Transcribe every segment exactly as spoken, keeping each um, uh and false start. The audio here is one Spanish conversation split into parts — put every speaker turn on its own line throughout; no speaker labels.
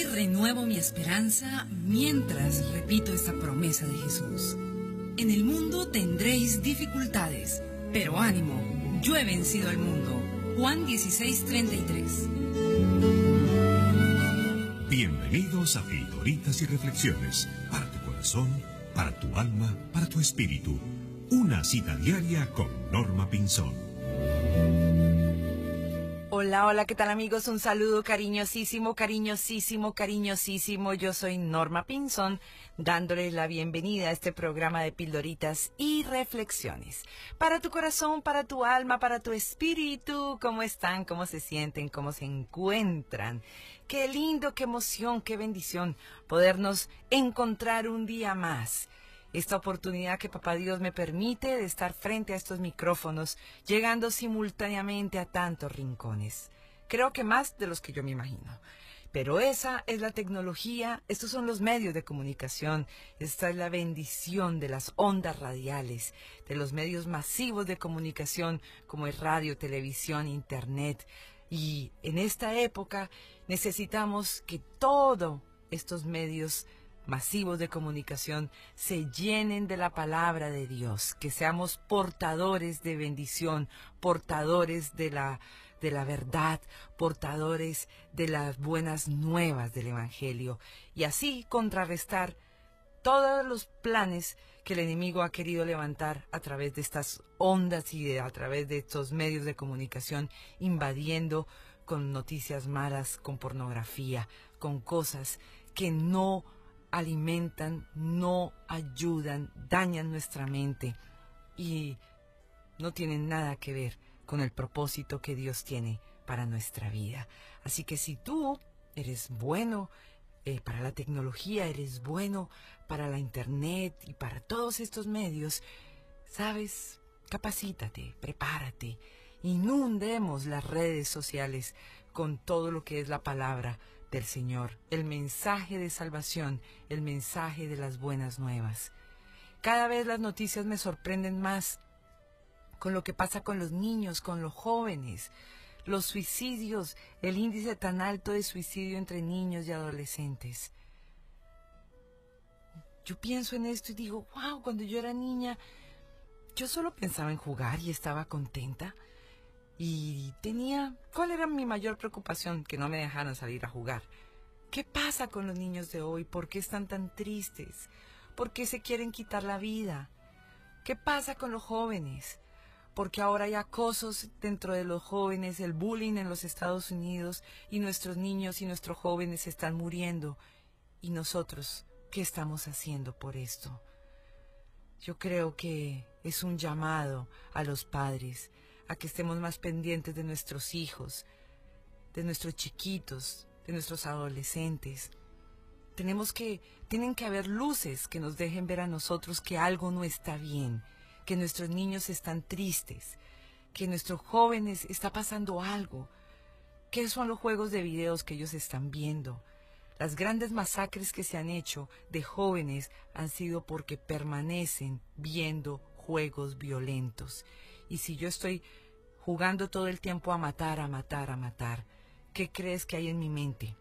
Hoy renuevo mi esperanza mientras repito esta promesa de Jesús. En el mundo tendréis dificultades, pero ánimo, yo he vencido al mundo. Juan dieciséis, treinta y tres.
Bienvenidos a Pildoritas y Reflexiones, para tu corazón, para tu alma, para tu espíritu. Una cita diaria con Norma Pinzón.
Hola, hola, ¿qué tal amigos? Un saludo cariñosísimo, cariñosísimo, cariñosísimo. Yo soy Norma Pinzón, dándoles la bienvenida a este programa de Pildoritas y Reflexiones. Para tu corazón, para tu alma, para tu espíritu, ¿cómo están? ¿Cómo se sienten? ¿Cómo se encuentran? Qué lindo, qué emoción, qué bendición podernos encontrar un día más. Esta oportunidad que Papá Dios me permite de estar frente a estos micrófonos, llegando simultáneamente a tantos rincones. Creo que más de los que yo me imagino. Pero esa es la tecnología, estos son los medios de comunicación, esta es la bendición de las ondas radiales, de los medios masivos de comunicación como es radio, televisión, internet. Y en esta época necesitamos que todos estos medios masivos de comunicación se llenen de la palabra de Dios, que seamos portadores de bendición, portadores de la, de la verdad, portadores de las buenas nuevas del Evangelio, y así contrarrestar todos los planes que el enemigo ha querido levantar a través de estas ondas y de, a través de estos medios de comunicación, invadiendo con noticias malas, con pornografía, con cosas que no alimentan, no ayudan, dañan nuestra mente y no tienen nada que ver con el propósito que Dios tiene para nuestra vida. Así que si tú eres bueno eh, para la tecnología, eres bueno para la internet y para todos estos medios, sabes, capacítate, prepárate, inundemos las redes sociales con todo lo que es la palabra del Señor, el mensaje de salvación, el mensaje de las buenas nuevas. Cada vez las noticias me sorprenden más con lo que pasa con los niños, con los jóvenes, los suicidios, el índice tan alto de suicidio entre niños y adolescentes. Yo pienso en esto y digo, wow, cuando yo era niña, yo solo pensaba en jugar y estaba contenta. Y tenía, ¿cuál era mi mayor preocupación? Que no me dejaran salir a jugar. ¿Qué pasa con los niños de hoy? ¿Por qué están tan tristes? ¿Por qué se quieren quitar la vida? ¿Qué pasa con los jóvenes? Porque ahora hay acosos dentro de los jóvenes, el bullying en los Estados Unidos, y nuestros niños y nuestros jóvenes están muriendo. ¿Y nosotros qué estamos haciendo por esto? Yo creo que es un llamado a los padres a que estemos más pendientes de nuestros hijos, de nuestros chiquitos, de nuestros adolescentes. Tenemos que, tienen que haber luces que nos dejen ver a nosotros que algo no está bien, que nuestros niños están tristes, que nuestros jóvenes está pasando algo. ¿Qué son los juegos de videos que ellos están viendo? Las grandes masacres que se han hecho de jóvenes han sido porque permanecen viendo juegos violentos. Y si yo estoy jugando todo el tiempo a matar, a matar, a matar, ¿qué crees que hay en mi mente?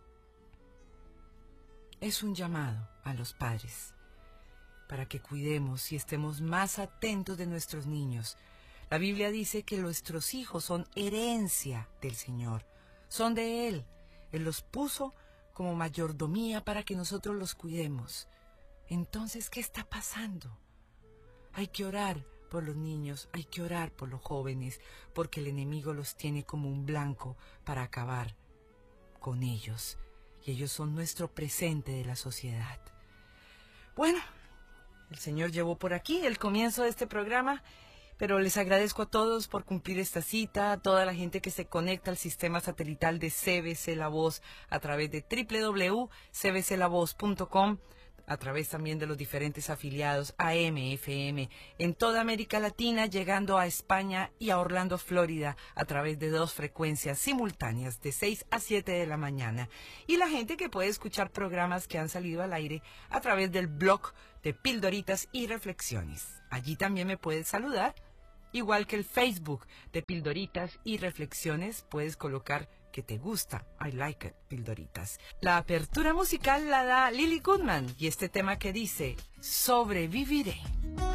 Es un llamado a los padres para que cuidemos y estemos más atentos de nuestros niños. La Biblia dice que nuestros hijos son herencia del Señor, son de Él. Él los puso como mayordomía para que nosotros los cuidemos. Entonces, ¿qué está pasando? Hay que orar por los niños, hay que orar por los jóvenes, porque el enemigo los tiene como un blanco para acabar con ellos. Y ellos son nuestro presente de la sociedad. Bueno, el Señor llevó por aquí el comienzo de este programa, pero les agradezco a todos por cumplir esta cita, a toda la gente que se conecta al sistema satelital de C B C La Voz a través de doble u doble u doble u punto c b c la voz punto com, a través también de los diferentes afiliados A M, F M, en toda América Latina, llegando a España y a Orlando, Florida, a través de dos frecuencias simultáneas de seis a siete de la mañana. Y la gente que puede escuchar programas que han salido al aire a través del blog de Pildoritas y Reflexiones. Allí también me puedes saludar, igual que el Facebook de Pildoritas y Reflexiones. Puedes colocar que te gusta I Like It, Pildoritas. La apertura musical la da Lily Goodman y este tema que dice Sobreviviré.